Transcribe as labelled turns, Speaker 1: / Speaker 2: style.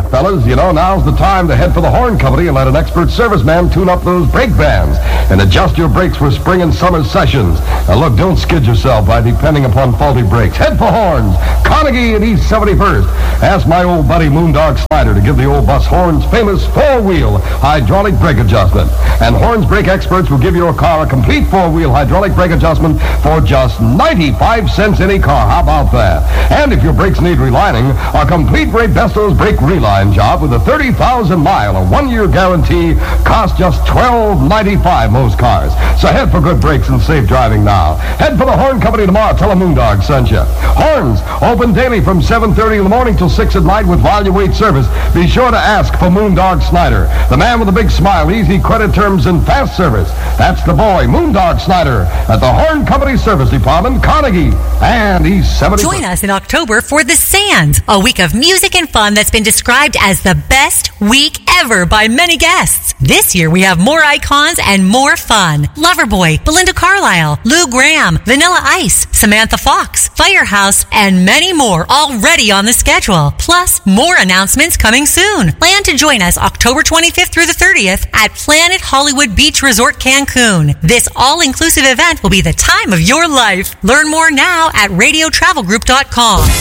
Speaker 1: fellas, you know, now's the time to head for the Horn Company and let an expert serviceman tune up those brake bands and adjust your brakes for spring and summer sessions. Now, look, don't skid yourself by depending upon faulty brakes. Head for Horns, Carnegie and East 71st. Ask my old buddy Moondog Snyder to give the old bus Horns' famous four-wheel hydraulic brake adjustment. And Horns brake experts will give your car a complete four-wheel hydraulic brake adjustment for just 95 cents any car. How about that? And if your brakes need relining, a complete Ray Besto's brake reline job with a 30,000-mile or one-year guarantee costs just $12.95 most cars. So head for good brakes and safe driving now. Head for the Horn Company tomorrow. Tell them Moondog sent you. Horns, open daily from 7:30 in the morning till 6 at night with value weight service. Be sure to ask for Moondog Snyder, the man with a big smile, easy credit terms, and fast service. That's the boy, Moondog Snyder, at the Horn Company Service Department, Carnegie and East 70.
Speaker 2: Join us in October for The Sands, a week of music and fun that's been described as the best week ever by many guests. This year we have more icons and more fun. Loverboy, Belinda Carlisle, Lou Graham, Vanilla Ice, Samantha Fox, Firehouse, and many more already on the schedule. Plus, more announcements coming soon. Plan to join us October 25th through the 30th at Planet Hollywood Beach Resort Cancun. This all-inclusive event will be the time of your life. Learn more now at radiotravelgroup.com.